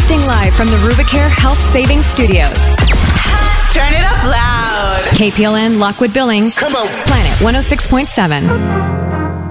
Broadcasting live from the Rubicare Health Savings Studios. Turn it up loud. KPLN Lockwood Billings. Come on. Planet 106.7.